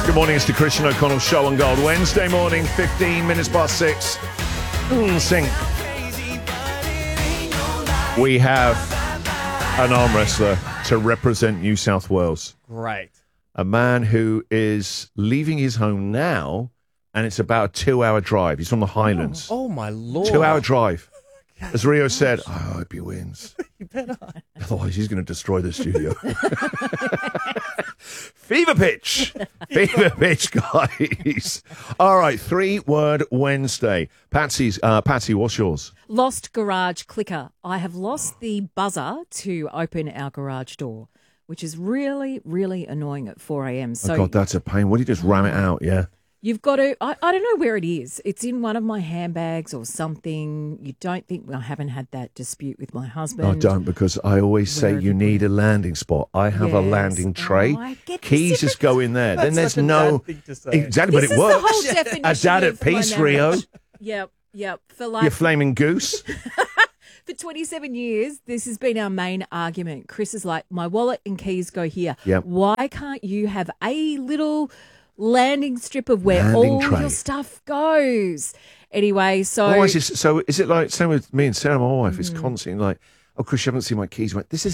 Good morning, it's the Christian O'Connell Show on Gold. Wednesday morning, 15 minutes past 6. Sing. We have an arm wrestler to represent New South Wales. Great. A man who is leaving his home now, and it's about a 2-hour drive. He's from the Highlands. Oh my Lord. 2-hour drive. As Rio said, I hope he wins. You better. Otherwise, he's going to destroy the studio. Fever pitch. Fever pitch, guys. All right, 3-word Wednesday. Patsy, what's yours? Lost garage clicker. I have lost the buzzer to open our garage door, which is really, really annoying at 4 a.m. So Oh, God, that's a pain. What do you just ram it out, yeah? you've got to, I don't know where it is. It's in one of my handbags or something. You don't think, I haven't had that dispute with my husband. I don't, because I always say Where you need a landing spot. I have a Yes. landing tray. Oh, I get Keys this. just go in there. Then there's such a no... dad thing to say. Exactly, This but it is the works. whole definition A dad at of my peace, Rio. marriage. Yep. For like You flaming goose. For 27 years, this has been our main argument. Chris is like, my wallet and keys go here. Yep. Why can't you have a little landing strip of where Landing all tray. your stuff goes? Anyway, so... Oh, is it like, same with me and Sarah, my wife, is constantly like, oh, Chris, you haven't seen my keys. Like, this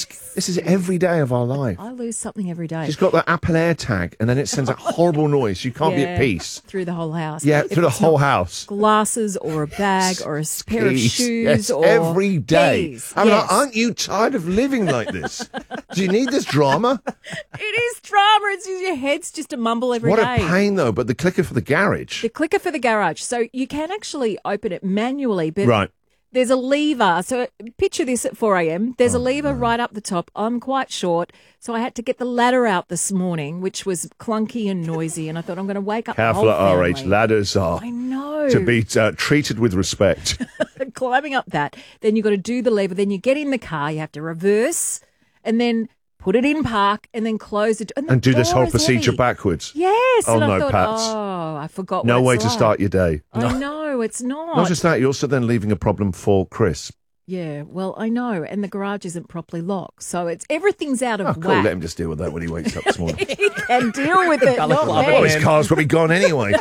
is every day of our life. I lose something every day. She's got the Apple AirTag, and then it sends a horrible noise. You can't be at peace. Through the whole house. Yeah, If through the it's whole not house. Glasses or a bag or a pair of Keys. shoes Yes, or... every day. Keys. I'm like, Yes. aren't you tired of living like this? Do you need this drama? It is drama. It's just, your head's just a mumble every day. What a pain, though. But the clicker for the garage. The clicker for the garage. So you can actually open it manually, but Right. there's a lever. So picture this at 4 a.m. There's a lever right up the top. I'm quite short, so I had to get the ladder out this morning, which was clunky and noisy, and I thought I'm going to wake up Careful the at whole our family. age. Ladders are I know. to be treated with respect. Climbing up that. Then you've got to do the lever. Then you get in the car. You have to reverse and then put it in park and then close it. And do this door whole is procedure heavy. backwards. Yes. Oh, and I no, thought, Pats. oh, I forgot No what way it's to like. start your day. I know, it's not. Not just that, you're also then leaving a problem for Chris. Yeah, well, I know, and the garage isn't properly locked, so everything's out of Oh, cool. whack. Let him just deal with that when he wakes up this morning. He can deal with it, not Oh, me. his car's probably gone anyway.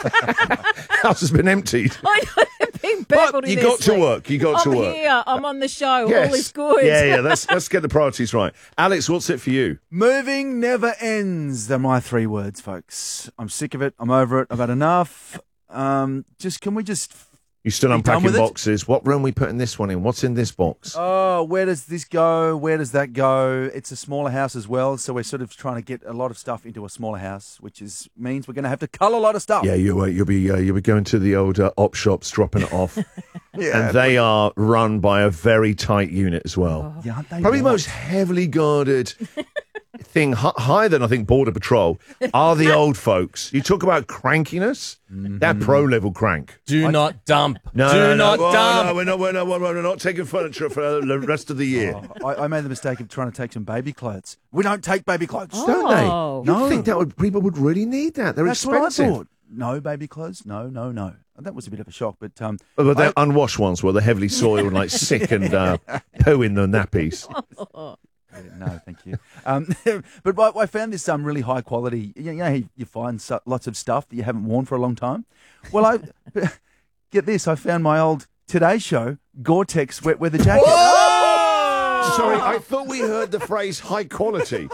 House has been emptied. I know, being burgled But in you their got to sleep. work. You got to I'm work. here. I'm on the show. Yes. All is good. Yeah. Let's get the priorities right. Alex, what's it for you? Moving never ends. They're my 3 words, folks. I'm sick of it. I'm over it. I've had enough. Can we just... You still Are you done unpacking with it? boxes. What room we putting this one in? What's in this box? Oh, where does this go? Where does that go? It's a smaller house as well, so we're sort of trying to get a lot of stuff into a smaller house, which means we're going to have to cull a lot of stuff. Yeah, you'll be going to the old op shops, dropping it off, Yeah, and they are run by a very tight unit as well. Yeah, aren't they Probably the right? most heavily guarded thing, higher than I think Border Patrol, are the old folks. You talk about crankiness, they're pro level crank. Do not dump. No, Do no, not no, dump. we're not taking furniture for the rest of the year. I made the mistake of trying to take some baby clothes. We don't take baby clothes. Don't they? Oh. You No. think people would really need that? They're That's expensive. what I thought. No baby clothes? No. That was a bit of a shock, but But they're unwashed ones where they're heavily soiled and like sick and poo in the nappies. no, thank you. But I found this really high quality. You know, you find lots of stuff that you haven't worn for a long time. Well, I get this. I found my old Today Show Gore-Tex wet weather jacket. Sorry, I thought we heard the phrase high quality.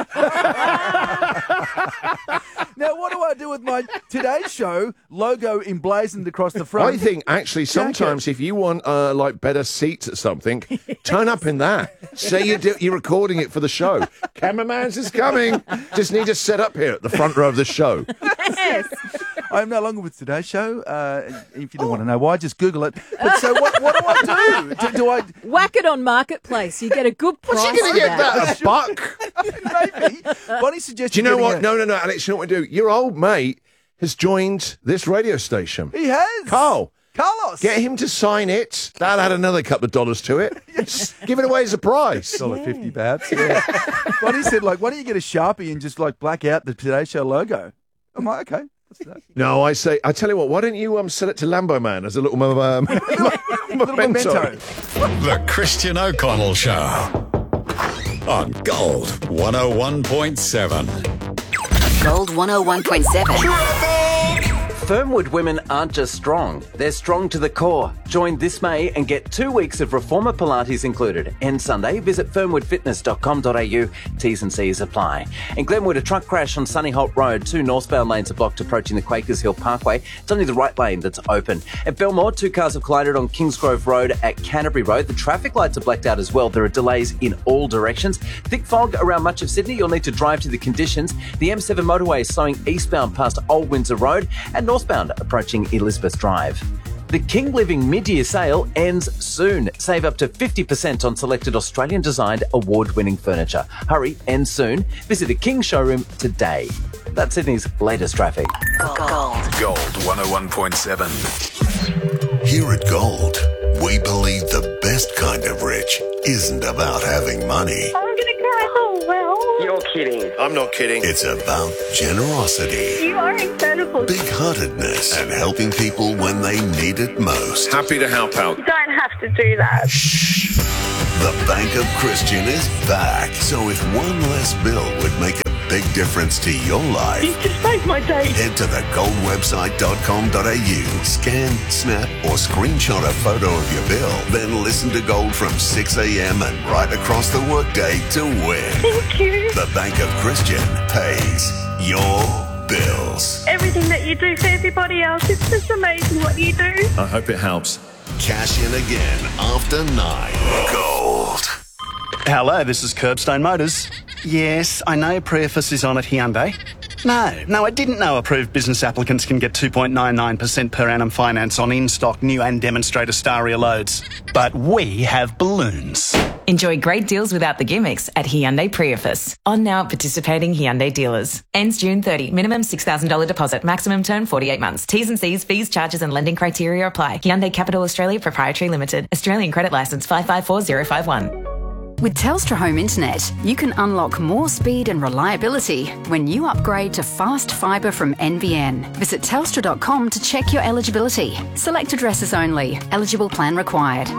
Now, what do I do with my Today Show logo emblazoned across the front? I think actually sometimes if you want like better seats at something, turn up in that. Say you're recording it for the show. Cameraman's is coming. Just need to set up here at the front row of the show. Yes. I'm no longer with Today Show. If you don't want to know why, just Google it. But so what do I do? Do I... Whack it on Marketplace. You get a good price. What's she going for to get that? A buck? Maybe. Bonnie suggested... Do you know getting what? No, Alex, you know what we do? Your old mate has joined this radio station. He has. Carlos. Get Get him to sign it. That'll add another couple of dollars to it. Just give it away as a prize. $1.50 perhaps. Yeah. Bonnie said, why don't you get a Sharpie and just black out the Today Show logo? I'm like, okay. What's that? No, I tell you what, why don't you sell it to Lambo Man as a little memento? The Christian O'Connell Show on Gold 101.7. Gold 101.7. Fernwood women aren't just strong, they're strong to the core. Join this May and get 2 weeks of Reformer Pilates included. End Sunday, visit fernwoodfitness.com.au. T's and C's apply. In Glenwood, a truck crash on Sunny Holt Road. 2 northbound lanes are blocked approaching the Quakers Hill Parkway. It's only the right lane that's open. At Belmore, 2 cars have collided on Kingsgrove Road at Canterbury Road. The traffic lights are blacked out as well. There are delays in all directions. Thick fog around much of Sydney. You'll need to drive to the conditions. The M7 motorway is slowing eastbound past Old Windsor Road and northbound approaching Elizabeth Drive. The King Living mid-year sale ends soon. Save up to 50% on selected Australian-designed award-winning furniture. Hurry, ends soon. Visit a King showroom today. That's Sydney's latest traffic. Gold 101.7. Here at Gold, we believe the best kind of rich isn't about having money. I'm going to cry. Oh, well. You're kidding. I'm not kidding. It's about generosity, You are incredible. big-heartedness, and helping people when they need it most. Happy to help out. You don't have to do that. The Bank of Christian is back. So if one less bill would make a big difference to your life, You just made my day. head to thegoldwebsite.com.au, scan, snap, or screenshot a photo of your bill, then listen to Gold from 6 a.m. and right across the workday to win. Thank you. The Bank of Christian pays your bills. Everything that you do for everybody else, it's just amazing what you do. I hope it helps. Cash in again after 9. Gold. Hello, this is Curbstone Motors. Yes, I know Preface is on at Hyundai. No, I didn't know approved business applicants can get 2.99% per annum finance on in-stock new and demonstrator Staria loads. But we have balloons. Enjoy great deals without the gimmicks at Hyundai Preface. On now at participating Hyundai dealers. Ends June 30. Minimum $6,000 deposit. Maximum term 48 months. T's and C's, fees, charges and lending criteria apply. Hyundai Capital Australia Proprietary Limited. Australian credit licence 554051. With Telstra Home Internet, you can unlock more speed and reliability when you upgrade to fast fibre from NBN. Visit telstra.com to check your eligibility. Select addresses only. Eligible plan required.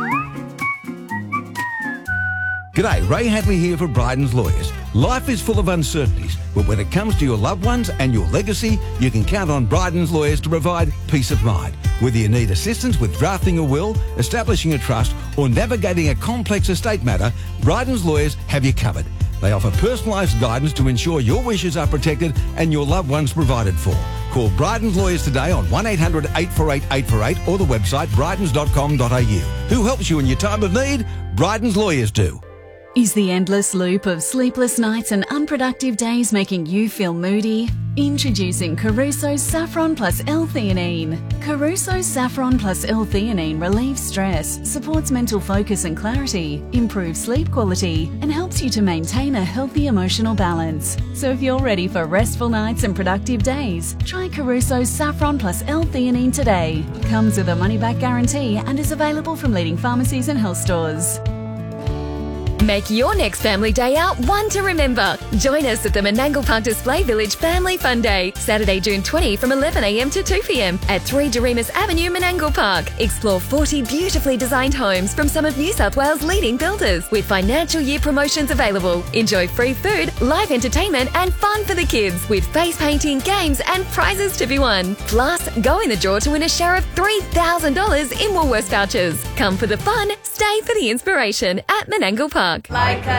G'day, Ray Hadley here for Bryden's Lawyers. Life is full of uncertainties, but when it comes to your loved ones and your legacy, you can count on Bryden's Lawyers to provide peace of mind. Whether you need assistance with drafting a will, establishing a trust, or navigating a complex estate matter, Bryden's Lawyers have you covered. They offer personalised guidance to ensure your wishes are protected and your loved ones provided for. Call Bryden's Lawyers today on 1800 848 848 or the website brydens.com.au. Who helps you in your time of need? Bryden's Lawyers do. Is the endless loop of sleepless nights and unproductive days making you feel moody? Introducing Caruso's Saffron Plus L-theanine. Caruso's Saffron Plus L-theanine relieves stress, supports mental focus and clarity, improves sleep quality, and helps you to maintain a healthy emotional balance. So if you're ready for restful nights and productive days, try Caruso's Saffron Plus L-theanine today. Comes with a money-back guarantee and is available from leading pharmacies and health stores. Make your next family day out one to remember. Join us at the Menangle Park Display Village Family Fun Day, Saturday, June 20 from 11 a.m. to 2 p.m. at 3 Doremus Avenue, Menangle Park. Explore 40 beautifully designed homes from some of New South Wales' leading builders with financial year promotions available. Enjoy free food, live entertainment and fun for the kids with face painting, games and prizes to be won. Plus, go in the draw to win a share of $3,000 in Woolworths vouchers. Come for the fun, stay for the inspiration at Menangle Park. Like a